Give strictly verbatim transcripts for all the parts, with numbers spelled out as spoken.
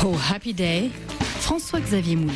Oh Happy Day, François-Xavier Moulet.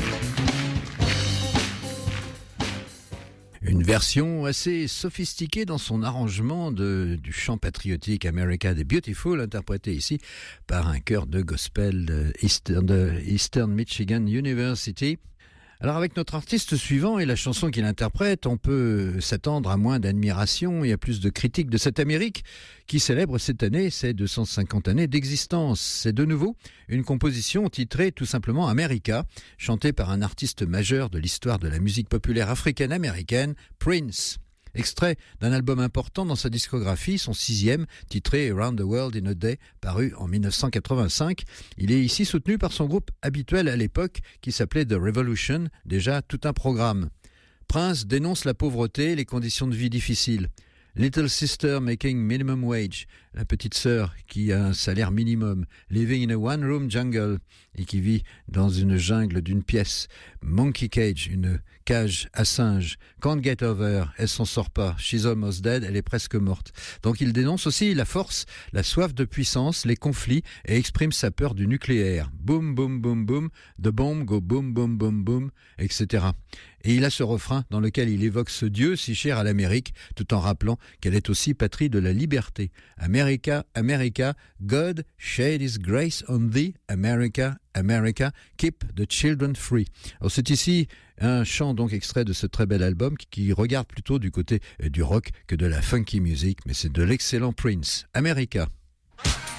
Une version assez sophistiquée dans son arrangement de, du chant patriotique America the Beautiful, interprété ici par un chœur de gospel de Eastern, de Eastern Michigan University. Alors avec notre artiste suivant et la chanson qu'il interprète, on peut s'attendre à moins d'admiration et à plus de critiques de cette Amérique qui célèbre cette année ses deux cent cinquante années d'existence. C'est de nouveau une composition titrée tout simplement America, chantée par un artiste majeur de l'histoire de la musique populaire africaine-américaine, Prince. Extrait d'un album important dans sa discographie, son sixième, titré Around the World in a Day, paru en dix-neuf cent quatre-vingt-cinq. Il est ici soutenu par son groupe habituel à l'époque, qui s'appelait The Revolution, déjà tout un programme. Prince dénonce la pauvreté et les conditions de vie difficiles. Little Sister Making Minimum Wage, la petite sœur qui a un salaire minimum, Living in a One-Room Jungle, et qui vit dans une jungle d'une pièce. Monkey Cage, une cage à singes. Can't Get Over, elle s'en sort pas. She's Almost Dead, elle est presque morte. Donc il dénonce aussi la force, la soif de puissance, les conflits, et exprime sa peur du nucléaire. Boom, boom, boom, boom, the bomb go boom, boom, boom, boom, et cetera. Et il a ce refrain dans lequel il évoque ce Dieu si cher à l'Amérique, tout en rappelant qu'elle est aussi patrie de la liberté. America, America, God shed his grace on thee, America, America, keep the children free. Alors c'est ici un chant donc extrait de ce très bel album qui regarde plutôt du côté du rock que de la funky music, mais c'est de l'excellent Prince. America.